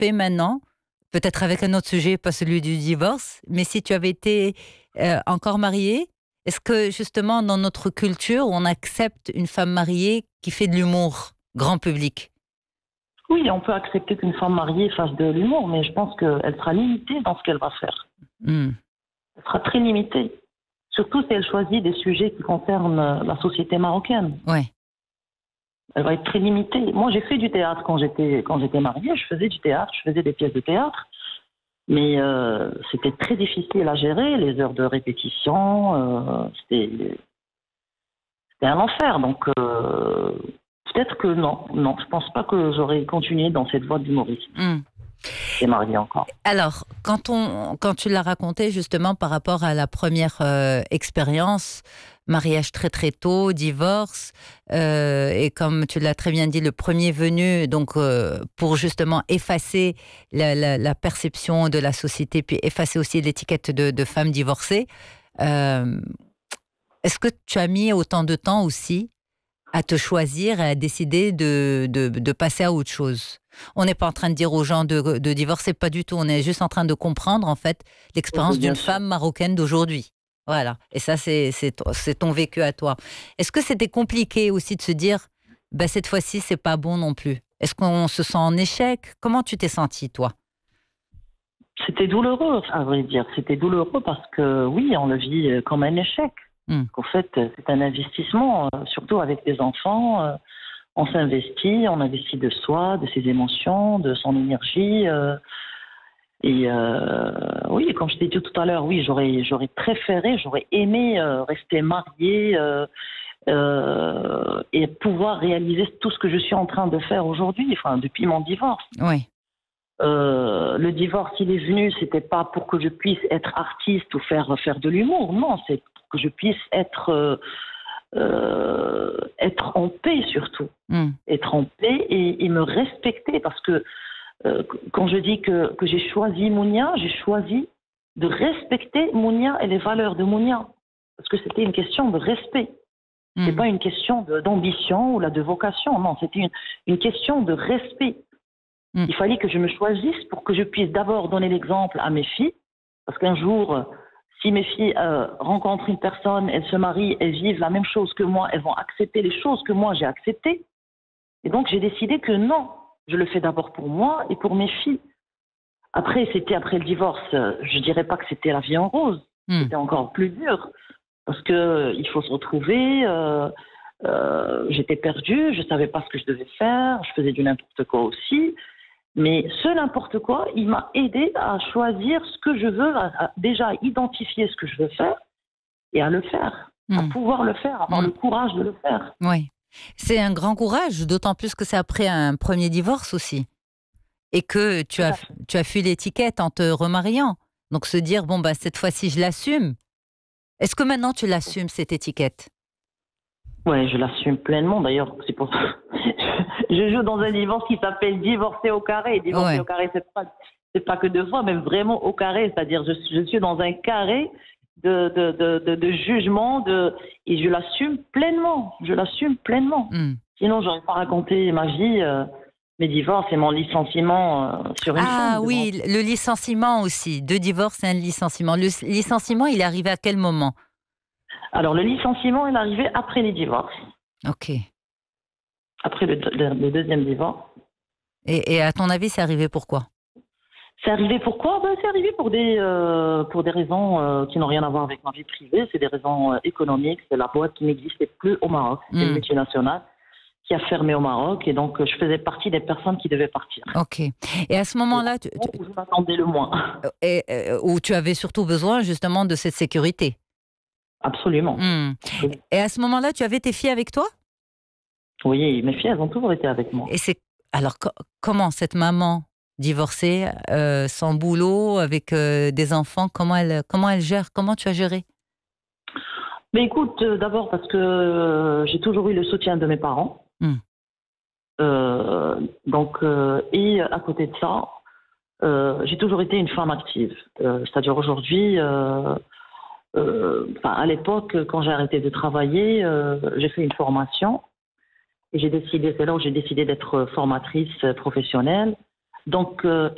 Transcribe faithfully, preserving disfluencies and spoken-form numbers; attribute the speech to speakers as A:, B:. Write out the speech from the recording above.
A: développer maintenant, peut-être avec un autre sujet, pas celui du divorce, mais si tu avais été euh, encore mariée, est-ce que justement dans notre culture, on accepte une femme mariée qui fait de l'humour grand public?
B: Oui, on peut accepter qu'une femme mariée fasse de l'humour, mais je pense qu'elle sera limitée dans ce qu'elle va faire.
A: Mm.
B: Elle sera très limitée. Surtout si elle choisit des sujets qui concernent la société marocaine.
A: Ouais.
B: Elle va être très limitée. Moi, j'ai fait du théâtre quand j'étais, quand j'étais mariée. Je faisais du théâtre, je faisais des pièces de théâtre. Mais euh, c'était très difficile à gérer, les heures de répétition. Euh, c'était, c'était un enfer. Donc, euh, peut-être que non. Non, je pense pas que j'aurais continué dans cette voie d'humoriste.
A: Mm.
B: Et mariée encore.
A: Alors, quand, on, quand tu l'as raconté justement par rapport à la première euh, expérience, mariage très très tôt, divorce, euh, et comme tu l'as très bien dit, le premier venu, donc euh, pour justement effacer la, la, la perception de la société, puis effacer aussi l'étiquette de, de femme divorcée, euh, est-ce que tu as mis autant de temps aussi à te choisir et à décider de, de, de passer à autre chose? On n'est pas en train de dire aux gens de, de divorcer, pas du tout. On est juste en train de comprendre, en fait, l'expérience
B: Oui, bien
A: d'une
B: sûr.
A: femme marocaine d'aujourd'hui. Voilà. Et ça, c'est, c'est, c'est ton vécu à toi. Est-ce que c'était compliqué aussi de se dire, bah, cette fois-ci, c'est pas bon non plus? Est-ce qu'on se sent en échec? Comment tu t'es sentie, toi?
B: C'était douloureux, à vrai dire. C'était douloureux parce que, oui, on le vit comme un échec.
A: Hmm.
B: En fait, c'est un investissement, euh, surtout avec des enfants. Euh, on s'investit, on investit de soi, de ses émotions, de son énergie. Euh, et euh, oui, comme je t'ai dit tout à l'heure, oui, j'aurais, j'aurais préféré, j'aurais aimé euh, rester mariée euh, euh, et pouvoir réaliser tout ce que je suis en train de faire aujourd'hui, enfin, depuis mon divorce.
A: Oui.
B: Euh, le divorce, il est venu, c'était pas pour que je puisse être artiste ou faire faire de l'humour, non, c'est pour que je puisse être euh, euh, être en paix surtout,
A: Mm.
B: être en paix et, et me respecter parce que euh, quand je dis que, que j'ai choisi Mounia, j'ai choisi de respecter Mounia et les valeurs de Mounia parce que c'était une question de respect.
A: Mm.
B: C'est pas une question de, d'ambition ou là de vocation, non, c'était une, une question de respect.
A: Mm.
B: Il fallait que je me choisisse pour que je puisse d'abord donner l'exemple à mes filles, parce qu'un jour, si mes filles euh, rencontrent une personne, elles se marient, elles vivent la même chose que moi, elles vont accepter les choses que moi j'ai acceptées. Et donc j'ai décidé que non, je le fais d'abord pour moi et pour mes filles. Après, c'était après le divorce, je dirais pas que c'était la vie en rose,
A: Mm.
B: c'était encore plus dur, parce que il faut se retrouver. Euh, euh, j'étais perdue, je savais pas ce que je devais faire, je faisais du n'importe quoi aussi. Mais ce n'importe quoi, il m'a aidé à choisir ce que je veux, à, à déjà identifier ce que je veux faire et à le faire,
A: Mm.
B: à pouvoir le faire, avoir
A: Mm.
B: le courage de le faire.
A: Oui. C'est un grand courage, d'autant plus que c'est après un premier divorce aussi. Et que tu as, tu as fui l'étiquette en te remariant. Donc se dire, bon, bah, cette fois-ci, je l'assume. Est-ce que maintenant tu l'assumes, cette étiquette?
B: Ouais, je l'assume pleinement. D'ailleurs, c'est pour ça. Je joue dans un divorce qui s'appelle Divorcer au carré. Divorcer
A: Ouais.
B: au carré, c'est pas, c'est pas que deux fois, mais vraiment au carré. C'est-à-dire, je, je suis dans un carré de, de, de, de, de jugement, de, et je l'assume pleinement. Je l'assume pleinement.
A: Mm.
B: Sinon, j'aurais pas raconté ma vie, euh, mes divorces et mon licenciement euh, sur une
A: Ah
B: femme.
A: oui,
B: devant-
A: le licenciement aussi. Deux divorces et un licenciement. Le licenciement, il est arrivé à quel moment?
B: Alors, le licenciement est arrivé après les divorces.
A: Ok.
B: Après le, le, le deuxième divorce.
A: Et, et à ton avis, c'est arrivé pourquoi?
B: C'est arrivé pourquoi? Ben, c'est arrivé pour des, euh, pour des raisons euh, qui n'ont rien à voir avec ma vie privée. C'est des raisons euh, économiques. C'est la boîte qui n'existait plus au Maroc. C'est
A: Mm.
B: une multinationale qui a fermé au Maroc. Et donc, euh, je faisais partie des personnes qui devaient partir.
A: Ok. Et à ce moment-là, tu, tu-
B: Où je m'attendais le moins.
A: et, euh, où tu avais surtout besoin justement de cette sécurité.
B: Absolument.
A: Mm. Et à ce moment-là, tu avais tes filles avec toi?
B: Oui, mes filles, elles ont toujours été avec moi.
A: Et c'est alors co- comment cette maman divorcée, euh, sans boulot, avec euh, des enfants, comment elle comment elle gère? Comment tu as géré?
B: Mais écoute, euh, d'abord parce que euh, j'ai toujours eu le soutien de mes parents.
A: Mm.
B: Euh, donc, euh, et à côté de ça, euh, j'ai toujours été une femme active. Euh, c'est-à-dire aujourd'hui, euh, euh, enfin, à l'époque, quand j'ai arrêté de travailler, euh, j'ai fait une formation et j'ai décidé, c'est là où j'ai décidé d'être formatrice professionnelle. Donc, euh,